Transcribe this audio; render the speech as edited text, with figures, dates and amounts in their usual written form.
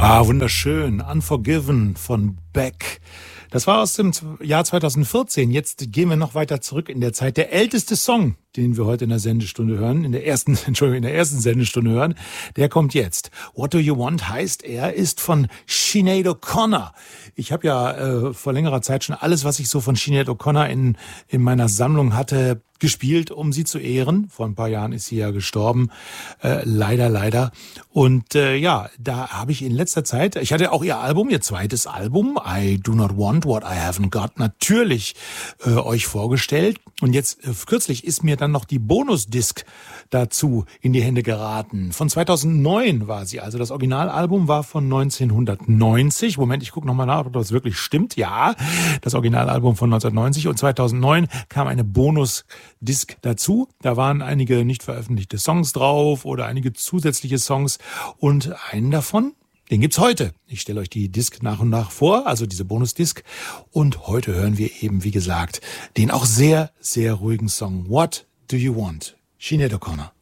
Wunderschön. Unforgiven von Beck. Das war aus dem Jahr 2014. Jetzt gehen wir noch weiter zurück in der Zeit. Der älteste Song, den wir heute in der Sendestunde hören, in der ersten Sendestunde hören, der kommt jetzt. What Do You Want heißt, er ist von Sinead O'Connor. Ich habe ja vor längerer Zeit schon alles, was ich so von Sinead O'Connor in meiner Sammlung hatte, gespielt, um sie zu ehren. Vor ein paar Jahren ist sie ja gestorben. Leider. Und da habe ich in letzter Zeit, ich hatte auch ihr zweites Album, I Do Not Want What I Haven't Got, natürlich euch vorgestellt. Und jetzt kürzlich ist mir dann noch die Bonusdisc dazu in die Hände geraten. Von 2009 war sie, also das Originalalbum war von 1990. Moment, ich gucke nochmal nach, ob das wirklich stimmt. Ja, das Originalalbum von 1990 und 2009 kam eine Bonusdisc dazu. Da waren einige nicht veröffentlichte Songs drauf oder einige zusätzliche Songs und einen davon, den gibt's heute. Ich stelle euch die Disc nach und nach vor, also diese Bonusdisc. Und heute hören wir eben, wie gesagt, den auch sehr, sehr ruhigen Song What Do You Want? Sinead O'Connor.